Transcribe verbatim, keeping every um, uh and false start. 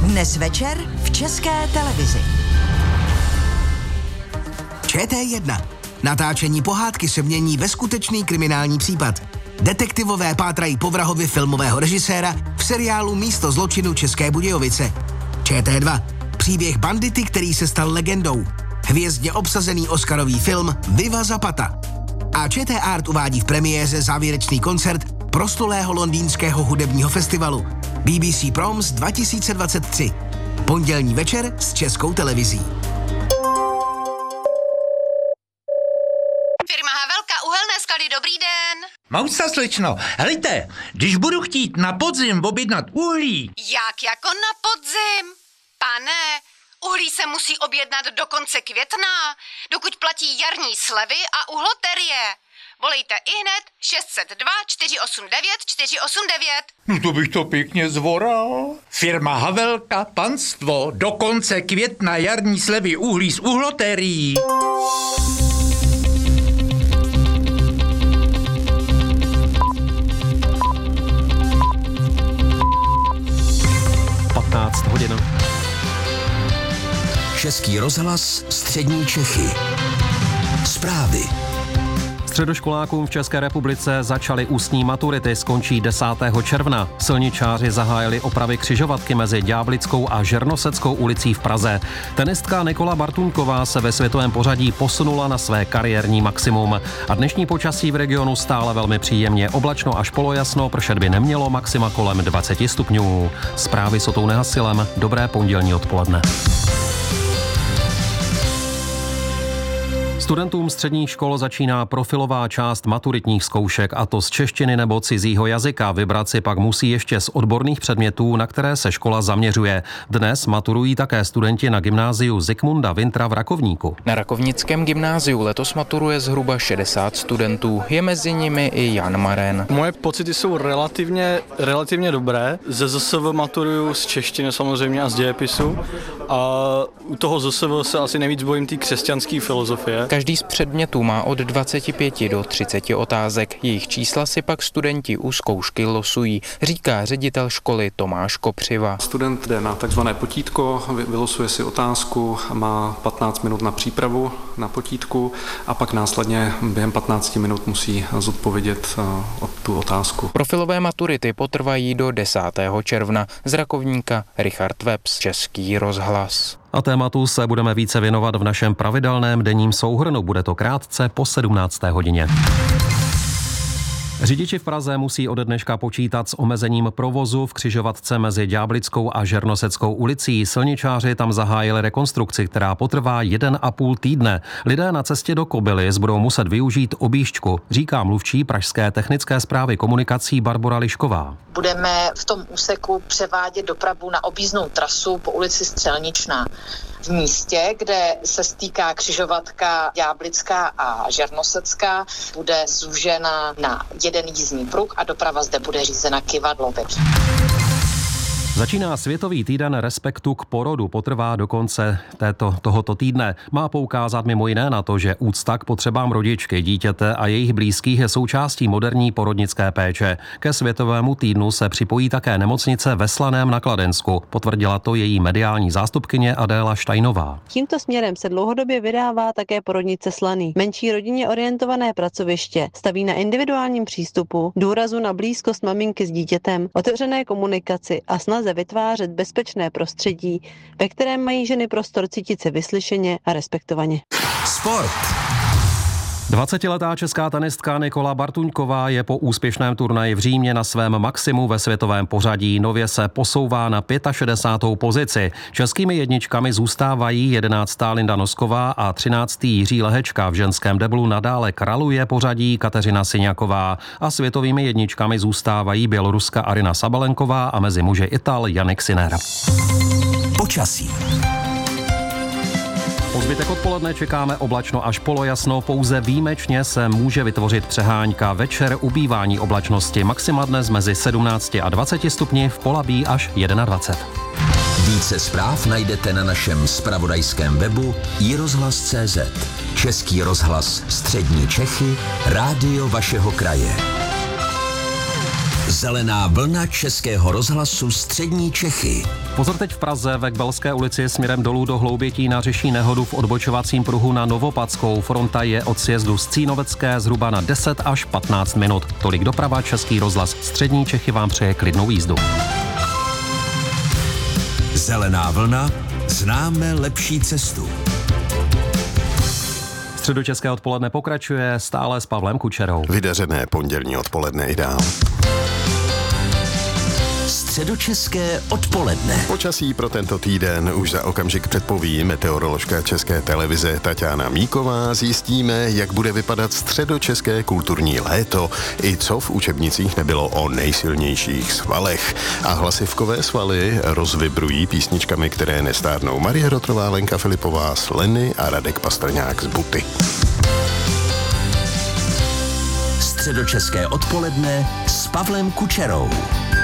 Dnes večer v České televizi. Č T jedna. Natáčení pohádky se mění ve skutečný kriminální případ. Detektivové pátrají po vrahovi filmového režiséra v seriálu Místo zločinu České Budějovice. Č T dva. Příběh bandity, který se stal legendou. Hvězdně obsazený oscarový film Viva Zapata. A Č T Art uvádí v premiéře závěrečný koncert proslulého londýnského hudebního festivalu B B C Proms dva tisíce dvacet tři. Pondělní večer s Českou televizí. Firma Havelka, uhelné sklady, dobrý den. Mausa, slečno, helejte, když budu chtít na podzim objednat uhlí. Jak jako na podzim? Pane, uhlí se musí objednat do konce května, dokud platí jarní slevy a uhloterie. Volejte ihned šest set dva čtyři osm devět čtyři osm devět. No to bych to pěkně zvoral. Firma Havelka, panstvo, do konce května jarní slevy uhlí z uhlotérií. patnáct hodin. Český rozhlas, střední Čechy. Zprávy. Středoškolákům v České republice začaly ústní maturity, skončí desátého června. Silničáři zahájili opravy křižovatky mezi Ďáblickou a Žernoseckou ulicí v Praze. Tenistka Nikola Bartuňková se ve světovém pořadí posunula na své kariérní maximum. A dnešní počasí v regionu stále velmi příjemně. Oblačno až polojasno, pršet by nemělo, maxima kolem dvacet stupňů. Zprávy s Otou Nehasilem. Dobré pondělní odpoledne. Studentům středních škol začíná profilová část maturitních zkoušek, a to z češtiny nebo cizího jazyka. Vybrat si pak musí ještě z odborných předmětů, na které se škola zaměřuje. Dnes maturují také studenti na gymnáziu Zikmunda Wintra v Rakovníku. Na Rakovnickém gymnáziu letos maturuje zhruba šedesát studentů. Je mezi nimi i Jan Maren. Moje pocity jsou relativně, relativně dobré. Ze Z S V maturuju z češtiny samozřejmě a z dějepisu. A u toho Z S V se asi nejvíc bojím té křesťanské filozofie. Každý z předmětů má od dvaceti pěti do třiceti otázek. Jejich čísla si pak studenti u zkoušky losují, říká ředitel školy Tomáš Kopřiva. Student jde na takzvané potítko, vylosuje si otázku, má patnáct minut na přípravu na potítku a pak následně během patnácti minut musí zodpovědět tu otázku. Profilové maturity potrvají do desátého června. Z Rakovníka Richard Webs, Český rozhlas. A tématu se budeme více věnovat v našem pravidelném denním souhrnu. Bude to krátce po sedmnácté hodině. Řidiči v Praze musí ode dneška počítat s omezením provozu v křižovatce mezi Ďáblickou a Žernoseckou ulicí. Silničáři tam zahájili rekonstrukci, která potrvá jeden a půl týdne. Lidé na cestě do Kobylis budou muset využít objížďku, říká mluvčí Pražské technické správy komunikací Barbora Lišková. Budeme v tom úseku převádět dopravu na objízdnou trasu po ulici Střelničná. V místě, kde se stýká křižovatka Ďáblická a Žernosecká, bude zúžena na jeden jízdní pruh a doprava zde bude řízena kyvadlově. Začíná Světový týden respektu k porodu, potrvá do konce této, tohoto týdne. Má poukázat mimo jiné na to, že úcta k potřebám rodičky, dítěte a jejich blízkých je součástí moderní porodnické péče. Ke Světovému týdnu se připojí také nemocnice ve Slaném na Kladensku. Potvrdila to její mediální zástupkyně Adéla Štajnová. Tímto směrem se dlouhodobě vydává také porodnice Slaný. Menší rodině orientované pracoviště staví na individuálním přístupu, důrazu na blízkost maminky s dítětem, otevřené komunikaci a snaze vytvářet bezpečné prostředí, ve kterém mají ženy prostor cítit se vyslyšeně a respektovaně. Sport. dvacetiletá česká tenistka Nikola Bartuňková je po úspěšném turnaji v Římě na svém maximu ve světovém pořadí. Nově se posouvá na šedesátou pátou pozici. Českými jedničkami zůstávají jedenáctá Linda Nosková a třináctý Jiří Lehečka. V ženském deblu nadále kraluje pořadí Kateřina Syňaková a světovými jedničkami zůstávají Běloruska Arina Sabalenková a mezi muži Ital Jannik Sinner. Počasí. Po zbytek odpoledne čekáme oblačno až polojasno, pouze výjimečně se může vytvořit přehánka. Večer ubývání oblačnosti, maxima dnes mezi sedmnácti a dvaceti stupni, v Polabí až dvacet jedna. Více zpráv najdete na našem zpravodajském webu i rozhlas tečka cé zet. Český rozhlas, střední Čechy, rádio vašeho kraje. Zelená vlna Českého rozhlasu Střední Čechy. Pozor teď v Praze, ve Kbelské ulici směrem dolů do Hloubětína řeší nehodu v odbočovacím pruhu na Novopadskou. Fronta je od sjezdu z Cínovecké zhruba na deset až patnáct minut. Tolik doprava, Český rozhlas Střední Čechy vám přeje klidnou jízdu. Zelená vlna, známe lepší cestu. Středočeské odpoledne pokračuje stále s Pavlem Kučerou. Vydařené pondělní odpoledne i dál. Středočeské odpoledne. Počasí pro tento týden už za okamžik předpoví meteoroložka České televize Taťána Míková. Zjistíme, jak bude vypadat středočeské kulturní léto i co v učebnicích nebylo o nejsilnějších svalech. A hlasivkové svaly rozvibrují písničkami, které nestárnou. Marie Rotrová, Lenka Filipová z Leny a Radek Pastrňák z Buty. Středočeské odpoledne s Pavlem Kučerou.